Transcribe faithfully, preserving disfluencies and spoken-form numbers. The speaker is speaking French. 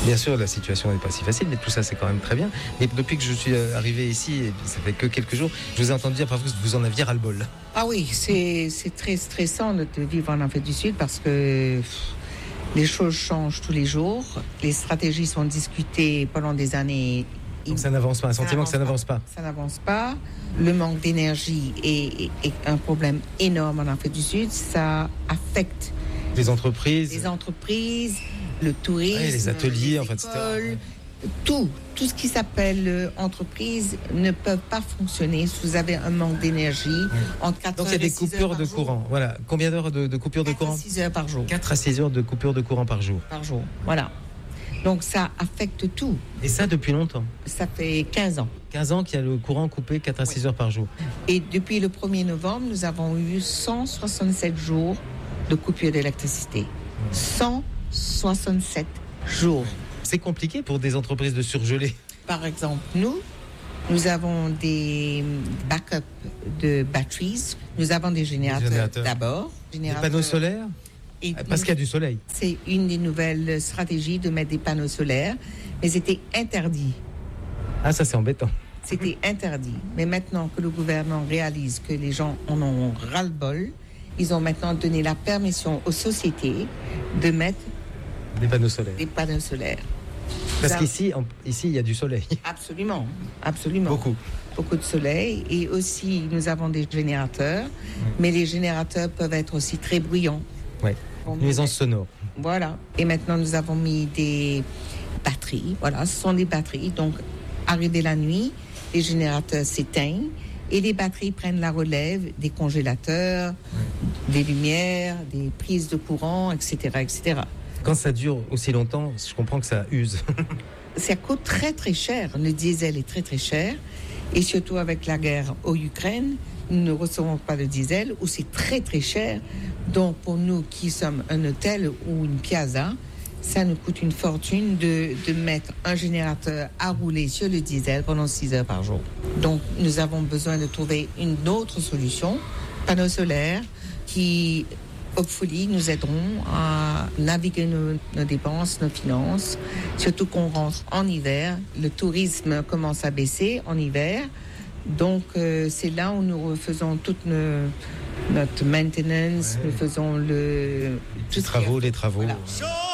Bien sûr, la situation n'est pas si facile, mais tout ça, c'est quand même très bien. Et depuis que je suis arrivé ici, et ça fait que quelques jours, je vous ai entendu dire parfois que vous en aviez ras-le-bol. Ah oui, c'est, c'est très stressant de vivre en Afrique du Sud parce que pff, les choses changent tous les jours. Les stratégies sont discutées pendant des années. Donc ça n'avance pas, un sentiment que ça n'avance pas. Ça n'avance pas. Le manque d'énergie est, est, est un problème énorme en Afrique du Sud. Ça affecte les entreprises, les entreprises, le tourisme, ouais, les ateliers, les en fait, écoles, et cetera. Tout, tout ce qui s'appelle euh, entreprise ne peut pas fonctionner si vous avez un manque d'énergie oui. entre quatre Donc heures il y a des et six coupures heures de par courant. Jour. Voilà. Combien d'heures de, de coupures de courant ? quatre à six heures par jour. quatre à six heures de coupures de courant par jour. Par jour, voilà. Donc ça affecte tout. Et ça depuis longtemps ? Ça fait quinze ans. quinze ans qu'il y a le courant coupé quatre à six oui. heures par jour. Et depuis le premier novembre, nous avons eu cent soixante-sept jours de coupure d'électricité. Mmh. cent soixante-sept jours. C'est compliqué pour des entreprises de surgeler. Par exemple, nous, nous avons des backups de batteries. Nous avons des générateurs, des générateurs. d'abord. Générateurs. Des panneaux solaires et parce qu'il y a du soleil. C'est une des nouvelles stratégies de mettre des panneaux solaires, mais c'était interdit. Ah, ça c'est embêtant. C'était interdit. Mais maintenant que le gouvernement réalise que les gens en ont ras-le-bol, ils ont maintenant donné la permission aux sociétés de mettre des panneaux solaires. Des panneaux solaires. Parce Ça, qu'ici, en, ici, il y a du soleil. Absolument, absolument. Beaucoup. Beaucoup de soleil. Et aussi, nous avons des générateurs, mmh. mais les générateurs peuvent être aussi très bruyants. Oui, nuisances sonores. Voilà. Et maintenant, nous avons mis des batteries. Voilà, ce sont des batteries. Donc, arrivé la nuit, les générateurs s'éteignent et les batteries prennent la relève des congélateurs, mmh. des lumières, des prises de courant, et cetera, et cetera. Quand ça dure aussi longtemps, je comprends que ça use. Ça coûte très très cher. Le diesel est très très cher. Et surtout avec la guerre en Ukraine, nous ne recevons pas de diesel où c'est très très cher. Donc pour nous qui sommes un hôtel ou une piazza, ça nous coûte une fortune de, de mettre un générateur à rouler sur le diesel pendant six heures par jour. Donc nous avons besoin de trouver une autre solution, panneaux solaires qui... hopefully, nous aideront à naviguer nos, nos dépenses, nos finances, surtout qu'on rentre en hiver. Le tourisme commence à baisser en hiver. Donc, euh, c'est là où nous faisons toute nos, notre maintenance, ouais. nous faisons le... Les travaux, les travaux. Voilà.